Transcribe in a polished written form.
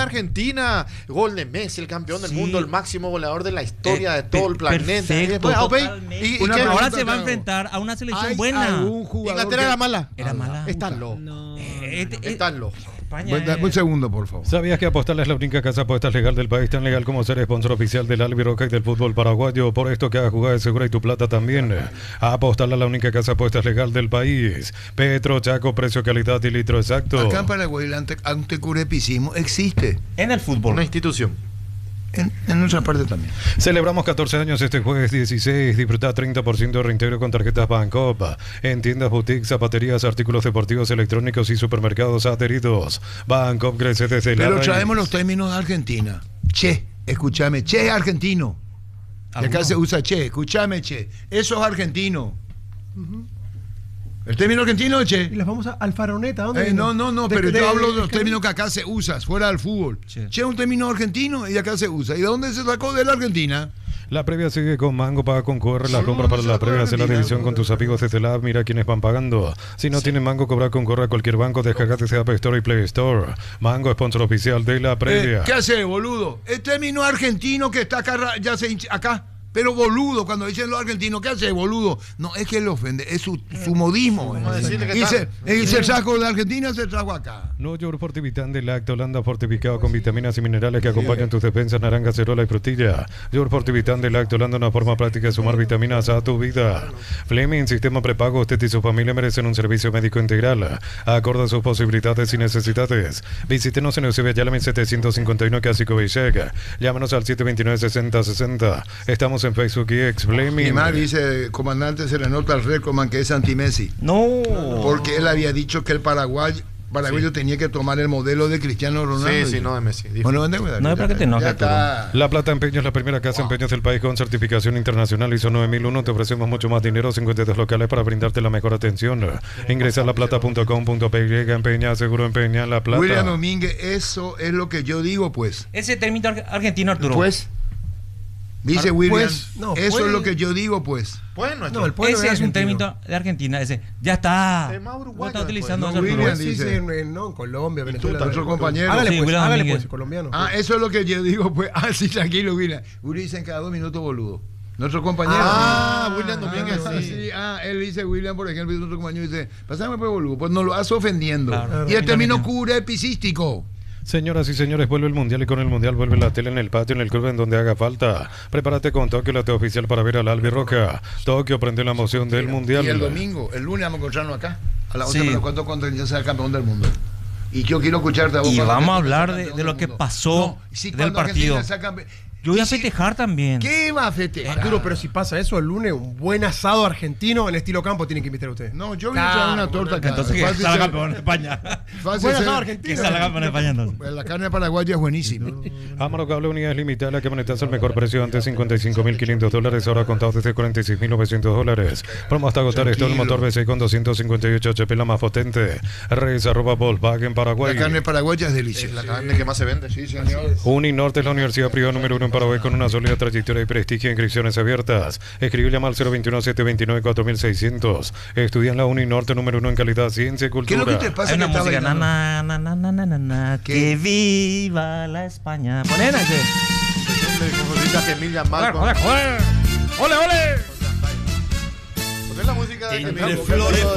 Argentina. Gol de Messi, el campeón del mundo, el máximo goleador de la historia de todo el planeta. Perfecto, ahora se va a enfrentar a una selección buena. Inglaterra era mala. Era mala. Están locos. Están locos. Un segundo, por favor. ¿Sabías que Apostal es la única casa de apuestas legal del país, tan legal como ser sponsor oficial del Albirroca y del fútbol paraguayo? Por esto que haga jugada segura y tu plata también. Apostal es la única casa de apuestas legal del país. Petro, Chaco, precio, calidad y litro exacto. Acá en Paraguay el anticurepismo existe. En el fútbol. Una institución. En nuestra parte también. Celebramos 14 años este jueves 16. Disfruta 30% de reintegro con tarjetas Bancoop. En tiendas, boutiques, zapaterías, artículos deportivos, electrónicos y supermercados adheridos. Bancoop crece desde la raíz. Pero traemos los términos de Argentina. Che, escúchame, che es argentino. Y acá se usa che, escúchame, che. Eso es argentino. ¿El término argentino, che? Y los vamos al Faroneta, ¿dónde? No, pero yo hablo de los términos que acá se usan, fuera del fútbol. Che es un término argentino y acá se usa. ¿Y de dónde se sacó? De la Argentina. La previa sigue con Mango, paga con QR, la compra para la previa, hacer la división con tus amigos desde la app, mira quiénes van pagando. Si no tienen Mango, cobra con QR a cualquier banco, descargate desde App Store y Play Store. Mango, sponsor oficial de la previa. ¿Qué hace, boludo? El término argentino que está acá, ya se hincha acá. Pero boludo, cuando dicen los argentinos, ¿qué hace, boludo? No, es que le ofende, es su modismo. Y se trajo de Argentina, se trajo acá. No York Fortivitán de Lactolanda fortificado con vitaminas y minerales que acompañan tus defensas, naranja, cerola y frutilla. York Fortivitán de Lactolanda, una forma práctica de sumar vitaminas a tu vida. Fleming, sistema prepago, usted y su familia merecen un servicio médico integral, acorde a sus posibilidades y necesidades. Visítenos en Eusebio Yalame 751 Casico Villegas. Llámanos al 729-6060. Estamos en Facebook y X Fleming. Y más dice, comandante, se le nota al Recoman que es anti-Messi. No. Porque él había dicho que el paraguayo tenía que tomar el modelo de Cristiano Ronaldo. Sí, no de Messi. No es para que te enojes. La Plata Empeños, la primera casa empeños del país con certificación internacional ISO 9001. Te ofrecemos mucho más dinero, 52 locales para brindarte la mejor atención. Ingresa a laplata.com.py, empeña, seguro empeña La Plata. William Domínguez, eso es lo que yo digo, pues. Ese término argentino, Arturo. Pues. Dice William, pues, eso es lo que yo digo, pues. Bueno, ese es un término de Argentina. Ese ya está. No está utilizando eso. William dice en Colombia, Venezuela. Nuestro compañero. Hágale pues, colombiano. Eso es lo que yo digo, pues. Sí, tranquilo, William. William dicen cada 2 minutos, boludo. Nuestro compañero. William Domínguez, sí. Él dice, William, por ejemplo, nuestro compañero dice, pasame pues, boludo. Pues nos lo hace ofendiendo. Claro, y el término curepicístico. Señoras y señores, vuelve el Mundial y con el Mundial vuelve la tele en el patio, en el club, en donde haga falta. Prepárate con Tokio, la tele oficial para ver al Albirroca. Tokio prende la emoción del Mundial. Y el domingo, el lunes vamos a encontrarnos acá, a las 11 menos cuando ya sea el campeón del mundo. Y yo quiero escucharte a vos. Y vamos a hablar de lo que pasó del partido. Yo voy a festejar también. ¿Qué va a festejar? Arturo, pero si pasa eso, el lunes un buen asado argentino en estilo campo tienen que invitar a ustedes. No, yo voy a traer una torta acá. Entonces que salga campeón de España. Buen asado argentino. Que salga campeón de España entonces. La carne paraguaya es buenísima. Amaro Cable, unidades limitadas, la que monetazo al mejor precio, antes $55.500, ahora contado desde $46.900. Promo hasta agotar esto, el motor V6 con 258 HP, la más potente. Res @ Volkswagen Paraguay. La carne paraguaya es deliciosa. Es la carne que más se vende. Sí, señor. Uninorte es la universidad privada número 1 en Paraguay con una sólida trayectoria y prestigio, inscripciones abiertas. Escribe, llama al 021-729-4600. Estudia en la Uninorte número 1 en calidad, ciencia y cultura. ¿Qué es lo que te pasa? Hay una que música, está bailando? que viva la España. Ponen ese. ¡Ole, ole! Poner la música de Camila.